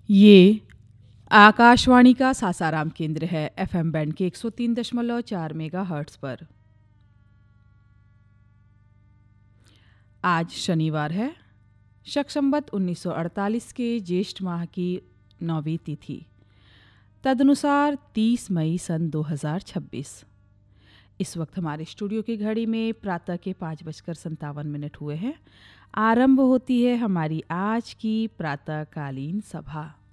ये आकाशवाणी का सासाराम केंद्र है। एफएम बैंड के 103.4 मेगाहर्ट्ज़ पर। आज शनिवार है, शक संवत 1948 के ज्येष्ठ माह की 9वीं तिथि, तदनुसार 30 मई सन 2026। इस वक्त हमारे स्टूडियो की घड़ी में प्रातः के 5:57 हुए हैं। आरंभ होती है हमारी आज की प्रातःकालीन सभा।